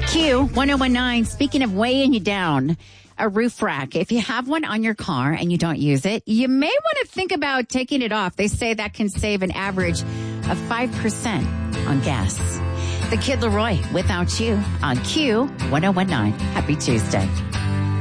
Q1019, speaking of weighing you down, a roof rack. If you have one on your car and you don't use it, you may want to think about taking it off. They say that can save an average of 5% on gas. The Kid Laroi, Without You, on Q1019. Happy Tuesday.